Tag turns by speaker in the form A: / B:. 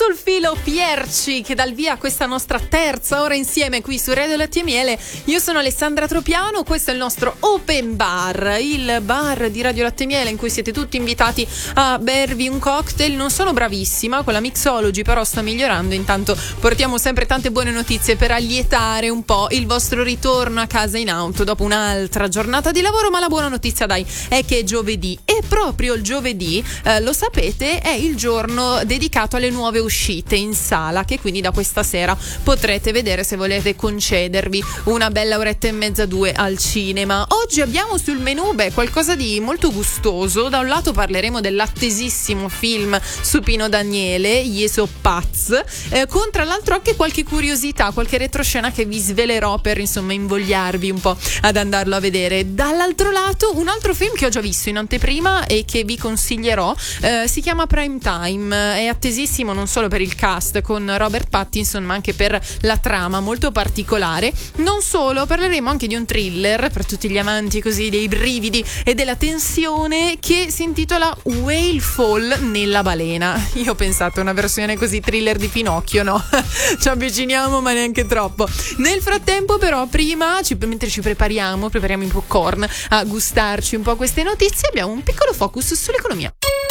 A: sul filo Pierci, che dà il via a questa nostra terza ora insieme qui su Radio Latte e Miele. Io sono Alessandra Tropiano, questo è il nostro Open Bar, il bar di Radio Latte e Miele in cui siete tutti invitati a bervi un cocktail. Non sono bravissima con la mixology, però sto migliorando. Intanto portiamo sempre tante buone notizie per allietare un po' il vostro ritorno a casa in auto dopo un'altra giornata di lavoro. Ma la buona notizia, dai, è che è giovedì, e proprio il giovedì, lo sapete, è il giorno dedicato alle nuove uscite in sala, che quindi da questa sera potrete vedere se volete concedervi una bella oretta e mezza, 2 al cinema. Oggi abbiamo sul menù qualcosa di molto gustoso. Da un lato parleremo dell'attesissimo film su Pino Daniele, Jeso Paz, con tra l'altro anche qualche curiosità, qualche retroscena che vi svelerò per insomma invogliarvi un po' ad andarlo a vedere. Dall'altro lato un altro film che ho già visto in anteprima e che vi consiglierò, si chiama Prime Time, è attesissimo non solo per il cast con Robert Pattinson ma anche per la trama molto particolare. Non solo, parleremo anche di un thriller per tutti gli amanti così dei brividi e della tensione, che si intitola Whale Fall nella balena. Io ho pensato a una versione così thriller di Pinocchio, no? Ci avviciniamo ma neanche troppo. Nel frattempo però, prima, mentre ci prepariamo i popcorn a gustarci un po' queste notizie, abbiamo un piccolo focus sull'economia.